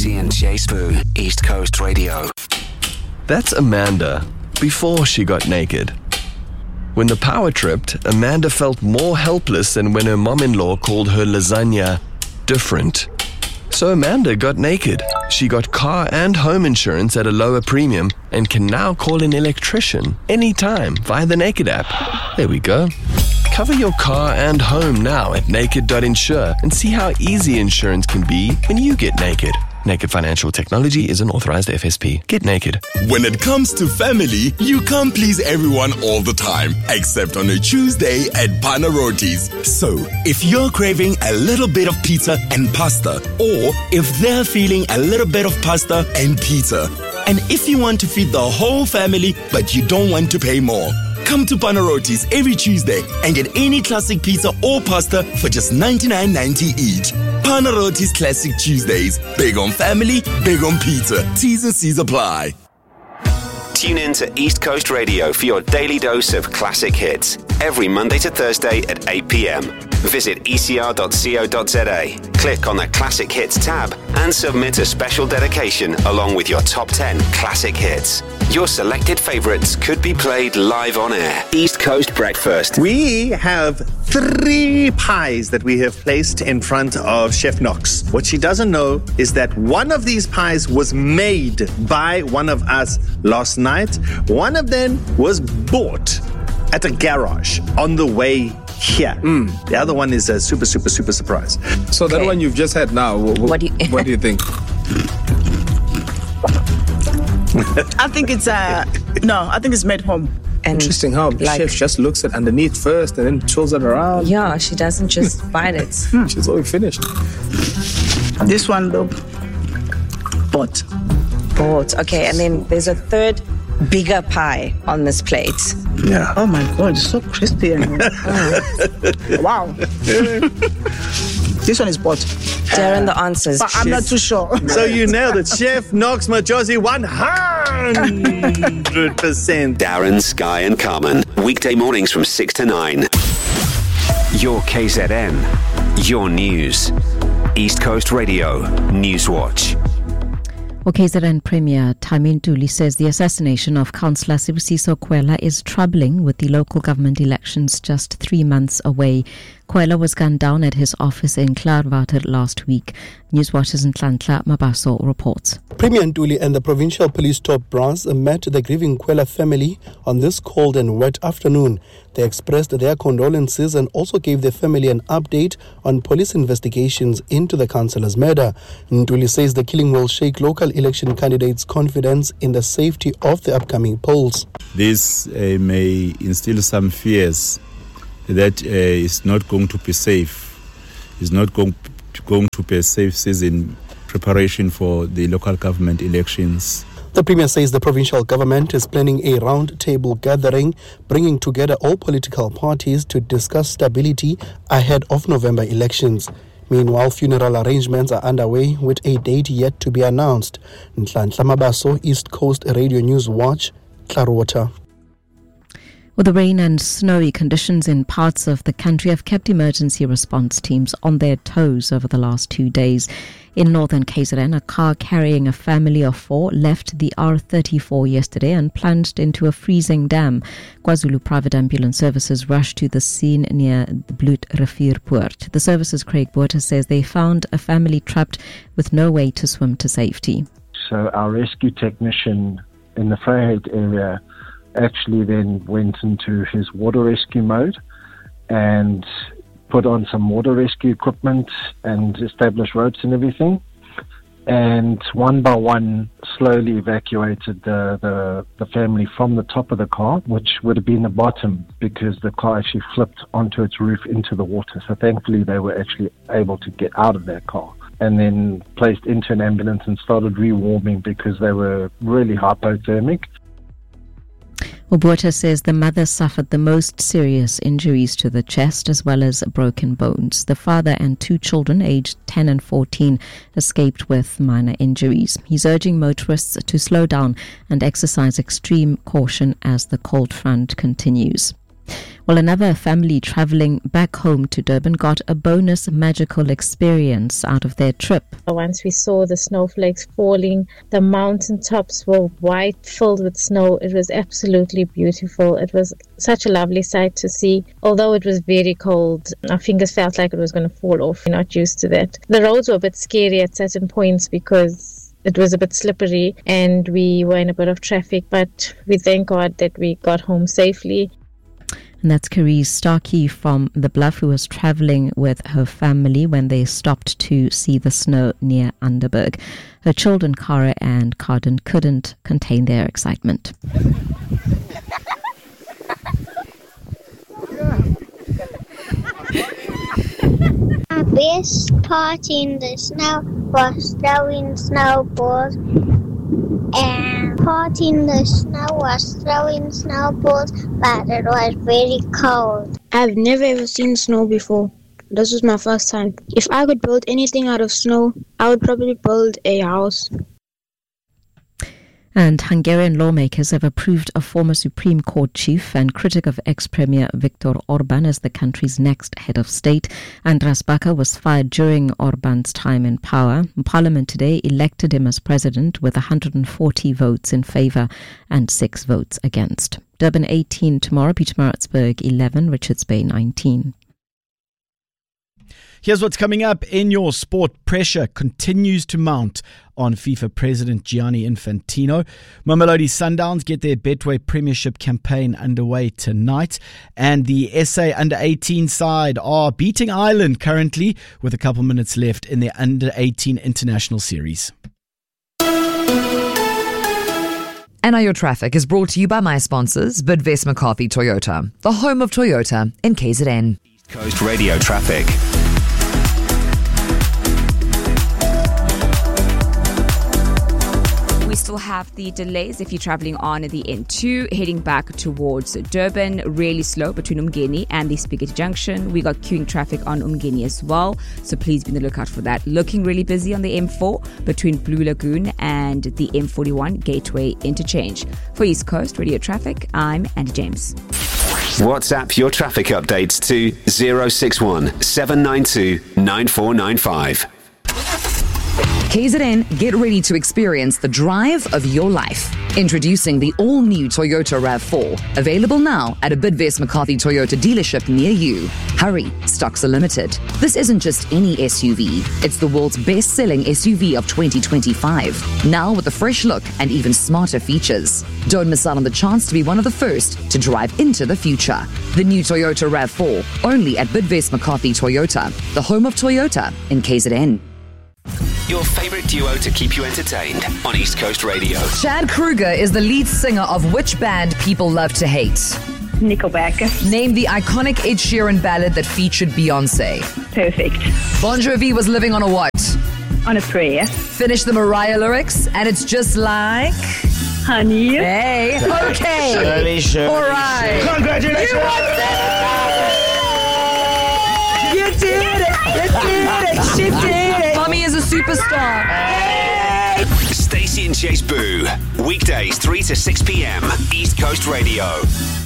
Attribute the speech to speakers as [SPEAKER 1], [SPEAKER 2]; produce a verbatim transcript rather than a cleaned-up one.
[SPEAKER 1] Casey and Jay Spoo, East Coast Radio.
[SPEAKER 2] That's Amanda, before she got naked. When the power tripped, Amanda felt more helpless than when her mom-in-law called her lasagna different. So Amanda got naked. She got car and home insurance at a lower premium and can now call an electrician anytime via the Naked app. There we go. Cover your car and home now at naked dot insure and see how easy insurance can be when you get naked. Naked Financial Technology is an authorized F S P. Get naked.
[SPEAKER 3] When it comes to family, you can't please everyone all the time, except on a Tuesday at Panarotis. So, if you're craving a little bit of pizza and pasta, or if they're feeling a little bit of pasta and pizza, and if you want to feed the whole family but you don't want to pay more, come to Panarotis every Tuesday and get any classic pizza or pasta for just ninety-nine ninety each. Panarotis Classic Tuesdays. Big on family, big on pizza. T's and C's apply.
[SPEAKER 1] Tune in to East Coast Radio for your daily dose of classic hits every Monday to Thursday at eight p.m. Visit e c r dot co dot z a, click on the Classic Hits tab and submit a special dedication along with your top ten classic hits. Your selected favorites could be played live on air. East Coast Breakfast.
[SPEAKER 4] We have three pies that we have placed in front of Chef Knox. What she doesn't know is that one of these pies was made by one of us last night. One of them was bought at a garage on the way here. Mm. The other one is a super, super, super surprise.
[SPEAKER 5] So okay. That one you've just had now, what, what, do, you, what do you think?
[SPEAKER 6] I think it's, uh, no, I think it's made home.
[SPEAKER 5] And interesting how the like, chef just looks at underneath first and then twirls it around.
[SPEAKER 7] Yeah, she doesn't just bite it.
[SPEAKER 5] She's already finished.
[SPEAKER 6] This one, though, bought.
[SPEAKER 7] Bought, okay. And then there's a third bigger pie on this plate.
[SPEAKER 6] Yeah. Oh my God, it's so crispy. And oh. Wow. This one is bought.
[SPEAKER 7] Darren, the answers.
[SPEAKER 6] But I'm not too sure.
[SPEAKER 4] So you nailed it. Chef Knox Majosi, one hundred percent.
[SPEAKER 1] Darren, Sky and Carmen. Weekday mornings from six to nine. Your K Z N. Your news. East Coast Radio. Newswatch.
[SPEAKER 8] Well, K Z N Premier Tami Ntuli says the assassination of Councillor Sibusiso Kwela is troubling with the local government elections just three months away. Kwela was gunned down at his office in Klaarwater last week. Newswatch's Ntlantla Mabaso reports.
[SPEAKER 9] Premier Ntuli and the provincial police top brass met the grieving Kwela family on this cold and wet afternoon. They expressed their condolences and also gave the family an update on police investigations into the councillor's murder. Ntuli says the killing will shake local election candidates' confidence in the safety of the upcoming polls.
[SPEAKER 10] This uh, may instill some fears that uh, it's not going to be safe. It's not going to, going to be a safe season preparation for the local government elections.
[SPEAKER 9] The Premier says the provincial government is planning a round-table gathering, bringing together all political parties to discuss stability ahead of November elections. Meanwhile, funeral arrangements are underway with a date yet to be announced. Ntlantla Mabaso, East Coast Radio News Watch, Klaarwater.
[SPEAKER 8] Well, the rain and snowy conditions in parts of the country have kept emergency response teams on their toes over the last two days. In northern K Z N, a car carrying a family of four left the R thirty-four yesterday and plunged into a freezing dam. KwaZulu Private Ambulance Services rushed to the scene near the Bloedrivierpoort. The service's Craig Botha says they found a family trapped with no way to swim to safety.
[SPEAKER 11] So our rescue technician in the Vryheid area actually then went into his water rescue mode and put on some water rescue equipment and established ropes and everything, and one by one slowly evacuated the, the, the family from the top of the car, which would have been the bottom because the car actually flipped onto its roof into the water. So thankfully they were actually able to get out of that car and then placed into an ambulance and started rewarming because they were really hypothermic.
[SPEAKER 8] Botha says the mother suffered the most serious injuries to the chest as well as broken bones. The father and two children aged ten and fourteen escaped with minor injuries. He's urging motorists to slow down and exercise extreme caution as the cold front continues. Well, another family travelling back home to Durban got a bonus magical experience out of their trip.
[SPEAKER 12] Once we saw the snowflakes falling, the mountain tops were white, filled with snow. It was absolutely beautiful. It was such a lovely sight to see. Although it was very cold, our fingers felt like it was going to fall off. We're not used to that. The roads were a bit scary at certain points because it was a bit slippery and we were in a bit of traffic, but we thank God that we got home safely.
[SPEAKER 8] And that's Carice Starkey from The Bluff, who was travelling with her family when they stopped to see the snow near Underberg. Her children, Cara and Carden, couldn't contain their excitement.
[SPEAKER 13] Our best part in the snow was throwing snowballs, and part in the snow was throwing snowballs, but it was very cold.
[SPEAKER 14] I've never ever seen snow before. This was my first time. If I could build anything out of snow, I would probably build a house.
[SPEAKER 8] And Hungarian lawmakers have approved a former Supreme Court chief and critic of ex-Premier Viktor Orban as the country's next head of state. Andras Baka was fired during Orban's time in power. Parliament today elected him as president with one hundred forty votes in favour and six votes against. Durban eighteen tomorrow, Pietermaritzburg eleven, Richards Bay nineteen.
[SPEAKER 15] Here's what's coming up in your sport. Pressure continues to mount on FIFA President Gianni Infantino. Mamelodi Sundowns get their Betway Premiership campaign underway tonight. And the S A under eighteen side are beating Ireland currently with a couple minutes left in their under eighteen international series.
[SPEAKER 16] And now your traffic is brought to you by my sponsors, Bidvest McCarthy Toyota, the home of Toyota in K Z N.
[SPEAKER 1] East Coast Radio traffic.
[SPEAKER 17] We still have the delays if you're travelling on the N two, heading back towards Durban, really slow between Umgeni and the Spaghetti Junction. We got queuing traffic on Umgeni as well, so please be on the lookout for that. Looking really busy on the M four between Blue Lagoon and the M forty-one Gateway Interchange. For East Coast Radio Traffic, I'm Andy James.
[SPEAKER 1] WhatsApp your traffic updates to zero six one seven nine two nine four nine five.
[SPEAKER 16] K Z N, get ready to experience the drive of your life. Introducing the all-new Toyota RAV four. Available now at a Bidvest McCarthy Toyota dealership near you. Hurry, stocks are limited. This isn't just any S U V. It's the world's best-selling S U V of twenty twenty-five. Now with a fresh look and even smarter features. Don't miss out on the chance to be one of the first to drive into the future. The new Toyota RAV four, only at Bidvest McCarthy Toyota, the home of Toyota in K Z N.
[SPEAKER 1] Your favourite duo to keep you entertained on East Coast Radio.
[SPEAKER 16] Chad Kruger is the lead singer of which band people love to hate?
[SPEAKER 18] Nickelback.
[SPEAKER 16] Name the iconic Ed Sheeran ballad that featured Beyonce.
[SPEAKER 18] Perfect.
[SPEAKER 16] Bon Jovi was living on a what?
[SPEAKER 18] On a prayer.
[SPEAKER 16] Finish the Mariah lyrics, and it's just like...
[SPEAKER 18] Honey.
[SPEAKER 16] Hey. Okay.
[SPEAKER 15] Shirley, Shirley,
[SPEAKER 16] all right.
[SPEAKER 15] Shirley. Congratulations.
[SPEAKER 16] You won it. You did it. You did it. She did it. Mommy is a superstar. Hey.
[SPEAKER 1] Stacey and Chase Boo. Weekdays three to six p.m. East Coast Radio.